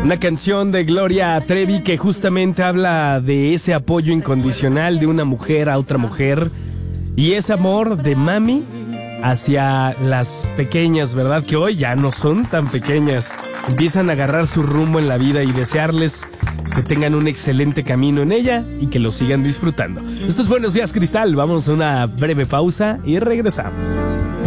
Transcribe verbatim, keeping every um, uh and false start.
Una canción de Gloria Trevi que justamente habla de ese apoyo incondicional de una mujer a otra mujer y ese amor de mami hacia las pequeñas, ¿verdad? Que hoy ya no son tan pequeñas. Empiezan a agarrar su rumbo en la vida y desearles que tengan un excelente camino en ella y que lo sigan disfrutando. Esto es Buenos Días, Cristal. Vamos a una breve pausa y regresamos.